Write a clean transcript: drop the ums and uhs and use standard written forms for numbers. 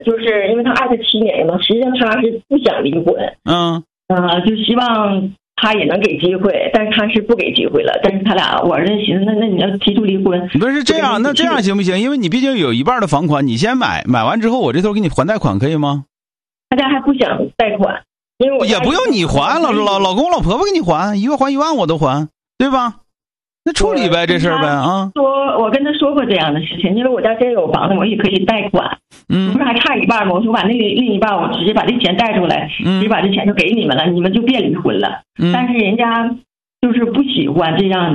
就是因为他爱他7年嘛，实际上他是不想离婚，就希望他也能给机会，但是他是不给机会了。但是他俩，我儿子寻思，那你要提出离婚， 不是这样，那这样行不行？因为你毕竟有一半的房款，你先买完之后，我这头给你还贷款，可以吗？ 他家还不想贷款，因为我也不用你还，老公老婆婆给你还，1个月还1万我都还，对吧？那处理呗，这事儿呗啊。 我跟他说过这样的事情，因为我家真有房子，我也可以贷款。不是还差一半吗？我说把另一半，我直接把这钱贷出来，直接把这钱就给你们了，你们就别离婚了。但是人家就是不喜欢这样。